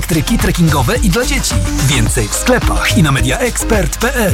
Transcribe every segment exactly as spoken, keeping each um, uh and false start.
stryki trekkingowe i dla dzieci. Więcej w sklepach i na media expert kropka p l.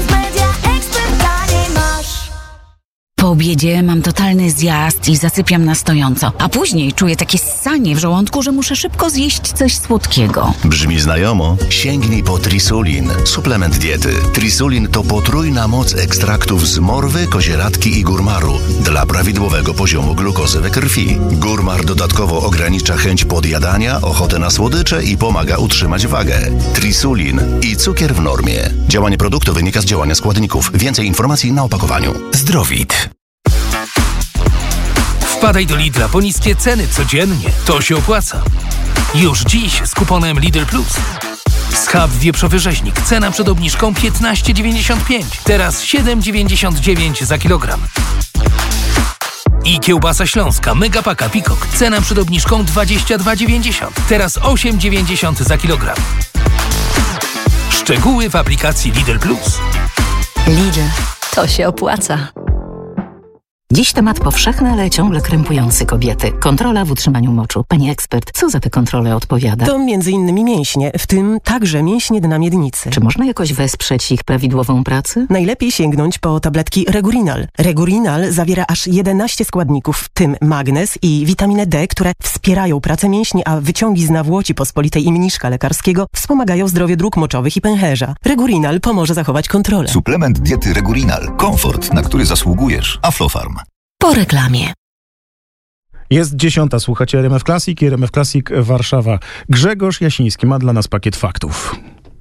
Po obiedzie mam totalny zjazd i zasypiam na stojąco, a później czuję takie ssanie w żołądku, że muszę szybko zjeść coś słodkiego. Brzmi znajomo? Sięgnij po Trisulin, suplement diety. Trisulin to potrójna moc ekstraktów z morwy, kozieradki i górmaru dla prawidłowego poziomu glukozy we krwi. Górmar dodatkowo ogranicza chęć podjadania, ochotę na słodycze i pomaga utrzymać wagę. Trisulin i cukier w normie. Działanie produktu wynika z działania składników. Więcej informacji na opakowaniu. Zdrowit. Wpadaj do Lidla po niskie ceny codziennie. To się opłaca. Już dziś z kuponem Lidl Plus. Schab wieprzowy rzeźnik. Cena przed obniżką piętnaście dziewięćdziesiąt pięć. Teraz siedem dziewięćdziesiąt dziewięć za kilogram. I kiełbasa śląska Megapaka Pikok. Cena przed obniżką dwadzieścia dwa dziewięćdziesiąt. Teraz osiem dziewięćdziesiąt za kilogram. Szczegóły w aplikacji Lidl Plus. Lidl. To się opłaca. Dziś temat powszechny, ale ciągle krępujący kobiety. Kontrola w utrzymaniu moczu. Pani ekspert, co za te kontrole odpowiada? To między innymi mięśnie, w tym także mięśnie dna miednicy. Czy można jakoś wesprzeć ich prawidłową pracę? Najlepiej sięgnąć po tabletki Regurinal. Regurinal zawiera aż jedenaście składników, w tym magnez i witaminę D, które wspierają pracę mięśni, a wyciągi z nawłoci pospolitej i mniszka lekarskiego wspomagają zdrowie dróg moczowych i pęcherza. Regurinal pomoże zachować kontrolę. Suplement diety Regurinal. Komfort, na który zasługujesz. Aflofarm. Po reklamie. Jest dziesiąta, słuchacie R M F Classic i R M F Classic Warszawa. Grzegorz Jasiński ma dla nas pakiet faktów.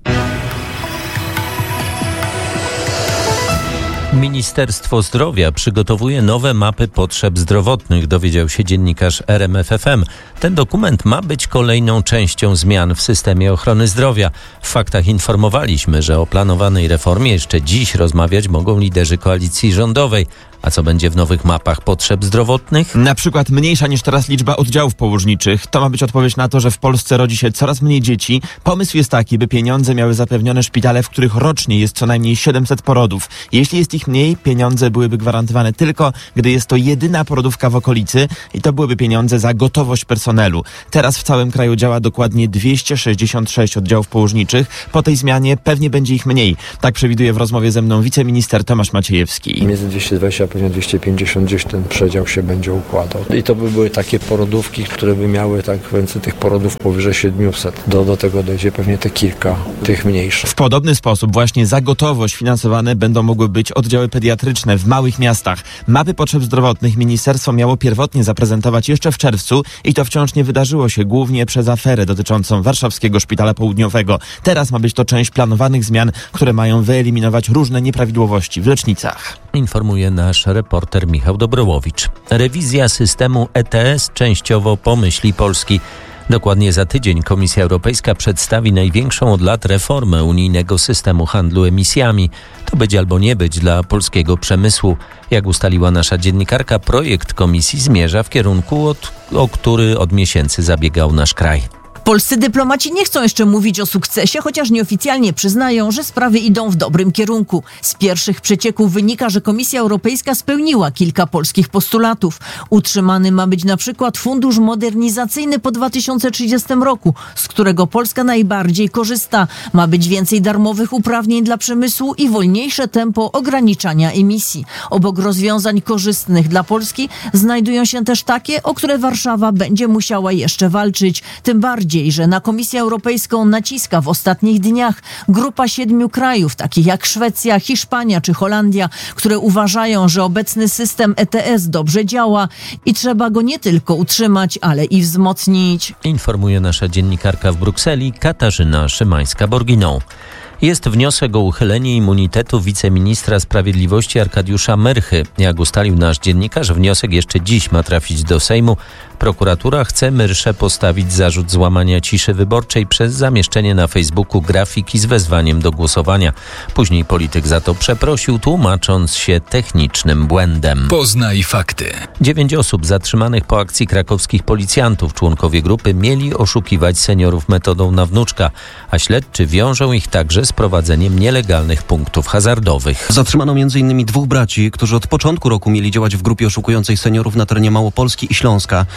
Ministerstwo Zdrowia przygotowuje nowe mapy potrzeb zdrowotnych, dowiedział się dziennikarz R M F F M. Ten dokument ma być kolejną częścią zmian w systemie ochrony zdrowia. W faktach informowaliśmy, że o planowanej reformie jeszcze dziś rozmawiać mogą liderzy koalicji rządowej. A co będzie w nowych mapach potrzeb zdrowotnych? Na przykład mniejsza niż teraz liczba oddziałów położniczych. To ma być odpowiedź na to, że w Polsce rodzi się coraz mniej dzieci. Pomysł jest taki, by pieniądze miały zapewnione szpitale, w których rocznie jest co najmniej siedemset porodów. Jeśli jest ich mniej, pieniądze byłyby gwarantowane tylko, gdy jest to jedyna porodówka w okolicy i to byłyby pieniądze za gotowość personelu. Teraz w całym kraju działa dokładnie dwieście sześćdziesiąt sześć oddziałów położniczych. Po tej zmianie pewnie będzie ich mniej. Tak przewiduje w rozmowie ze mną wiceminister Tomasz Maciejewski. Między dwieście dwadzieścia pewnie dwieście pięćdziesiąt gdzieś ten przedział się będzie układał. I to by były takie porodówki, które by miały tak więcej tych porodów powyżej siedemset. Do, do tego dojdzie pewnie te kilka tych mniejszych. W podobny sposób właśnie za gotowość finansowane będą mogły być oddziały pediatryczne w małych miastach. Mapy potrzeb zdrowotnych ministerstwo miało pierwotnie zaprezentować jeszcze w czerwcu i to wciąż nie wydarzyło się, głównie przez aferę dotyczącą Warszawskiego Szpitala Południowego. Teraz ma być to część planowanych zmian, które mają wyeliminować różne nieprawidłowości w lecznicach. Informuje nasz reporter Michał Dobrołowicz. Rewizja systemu E T S częściowo pomyśli Polski. Dokładnie za tydzień Komisja Europejska przedstawi największą od lat reformę unijnego systemu handlu emisjami. To być albo nie być dla polskiego przemysłu. Jak ustaliła nasza dziennikarka, projekt Komisji zmierza w kierunku, od, o który od miesięcy zabiegał nasz kraj. Polscy dyplomaci nie chcą jeszcze mówić o sukcesie, chociaż nieoficjalnie przyznają, że sprawy idą w dobrym kierunku. Z pierwszych przecieków wynika, że Komisja Europejska spełniła kilka polskich postulatów. Utrzymany ma być na przykład fundusz modernizacyjny po dwa tysiące trzydziestym roku, z którego Polska najbardziej korzysta. Ma być więcej darmowych uprawnień dla przemysłu i wolniejsze tempo ograniczania emisji. Obok rozwiązań korzystnych dla Polski znajdują się też takie, o które Warszawa będzie musiała jeszcze walczyć. Tym bardziej, że na Komisję Europejską naciska w ostatnich dniach grupa siedmiu krajów, takich jak Szwecja, Hiszpania czy Holandia, które uważają, że obecny system E T S dobrze działa i trzeba go nie tylko utrzymać, ale i wzmocnić. Informuje nasza dziennikarka w Brukseli Katarzyna Szymańska-Borginą. Jest wniosek o uchylenie immunitetu wiceministra sprawiedliwości Arkadiusza Myrchy. Jak ustalił nasz dziennikarz, wniosek jeszcze dziś ma trafić do Sejmu. Prokuratura chce Myrsze postawić zarzut złamania ciszy wyborczej przez zamieszczenie na Facebooku grafiki z wezwaniem do głosowania. Później polityk za to przeprosił, tłumacząc się technicznym błędem. Poznaj fakty. Dziewięć osób zatrzymanych po akcji krakowskich policjantów. Członkowie grupy mieli oszukiwać seniorów metodą na wnuczka, a śledczy wiążą ich także z prowadzeniem nielegalnych punktów hazardowych. Zatrzymano m.in. dwóch braci, którzy od początku roku mieli działać w grupie oszukującej seniorów na terenie Małopolski i Śląska.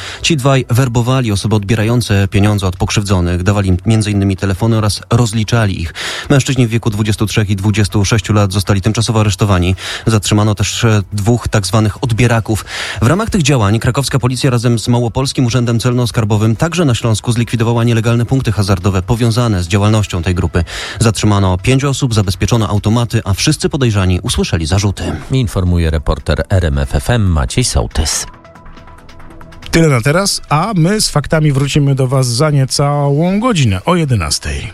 Ci dwaj werbowali osoby odbierające pieniądze od pokrzywdzonych, dawali im między innymi telefony oraz rozliczali ich. Mężczyźni w wieku dwudziestu trzech i dwudziestu sześciu lat zostali tymczasowo aresztowani. Zatrzymano też dwóch tak zwanych odbieraków. W ramach tych działań krakowska policja razem z Małopolskim Urzędem Celno-Skarbowym także na Śląsku zlikwidowała nielegalne punkty hazardowe powiązane z działalnością tej grupy. Zatrzymano pięć osób, zabezpieczono automaty, a wszyscy podejrzani usłyszeli zarzuty. Informuje reporter R M F F M Maciej Sołtys. Tyle na teraz, a my z faktami wrócimy do Was za niecałą godzinę o jedenastej.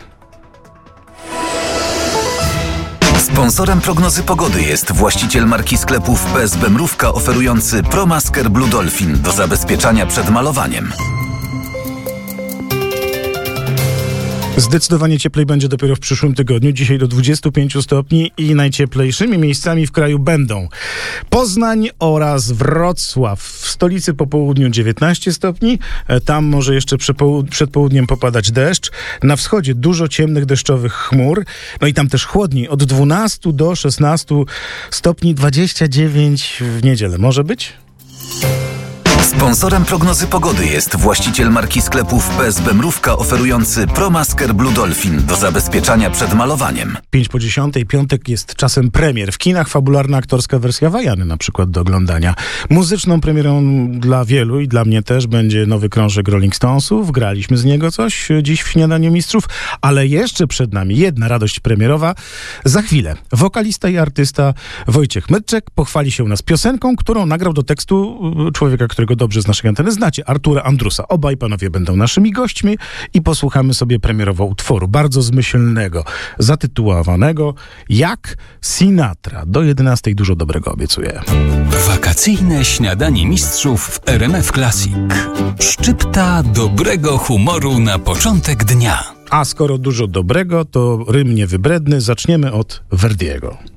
Sponsorem prognozy pogody jest właściciel marki sklepów P S B Mrówka oferujący ProMasker Blue Dolphin do zabezpieczania przed malowaniem. Zdecydowanie cieplej będzie dopiero w przyszłym tygodniu. Dzisiaj do dwudziestu pięciu stopni i najcieplejszymi miejscami w kraju będą Poznań oraz Wrocław. W stolicy po południu dziewiętnaście stopni. Tam może jeszcze przed południem popadać deszcz. Na wschodzie dużo ciemnych, deszczowych chmur. No i tam też chłodniej. Od dwunastu do szesnastu stopni, dwadzieścia dziewięć w niedzielę. Może być? Sponsorem prognozy pogody jest właściciel marki sklepów P S B Mrówka oferujący ProMasker Blue Dolphin do zabezpieczania przed malowaniem. pięć po dziesiątej, piątek jest czasem premier. W kinach fabularna aktorska wersja Wajany na przykład do oglądania. Muzyczną premierą dla wielu i dla mnie też będzie nowy krążek Rolling Stonesów. Graliśmy z niego coś dziś w Śniadaniu Mistrzów, ale jeszcze przed nami jedna radość premierowa. Za chwilę wokalista i artysta Wojciech Mydczek pochwali się u nas piosenką, którą nagrał do tekstu człowieka, którego dobrze z naszej anteny znacie, Artura Andrusa. Obaj panowie będą naszymi gośćmi i posłuchamy sobie premierowo utworu, bardzo zmyślnego, zatytułowanego Jak Sinatra. Do jedenastej dużo dobrego obiecuję. Wakacyjne Śniadanie Mistrzów w R M F Classic. Szczypta dobrego humoru na początek dnia. A skoro dużo dobrego, to rym niewybredny. Zaczniemy od Verdiego.